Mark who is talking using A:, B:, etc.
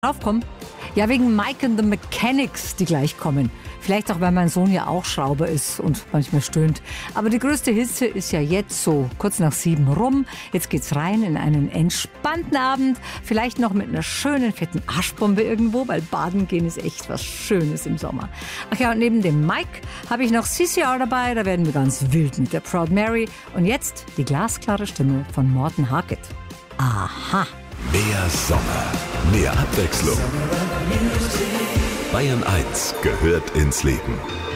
A: Draufkommen? Ja, wegen Mike and the Mechanics, die gleich kommen. Vielleicht auch, weil mein Sohn ja auch Schrauber ist und manchmal stöhnt. Aber die größte Hitze ist ja jetzt so kurz nach 7 rum. Jetzt geht's rein in einen entspannten Abend. Vielleicht noch mit einer schönen, fetten Arschbombe irgendwo, weil baden gehen ist echt was Schönes im Sommer. Ach ja, und neben dem Mike habe ich noch CCR dabei. Da werden wir ganz wild mit der Proud Mary. Und jetzt die glasklare Stimme von Morten Harket. Aha.
B: Mehr Sommer, mehr Abwechslung. Bayern 1 gehört ins Leben.